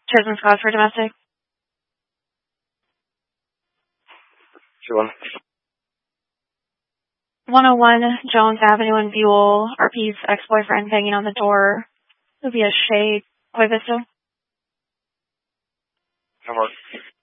Chosen Squad for domestic. Sure. 101 Jones Avenue in Buell. RP's ex-boyfriend banging on the door. It'll be a Shea Coivisto. Come on.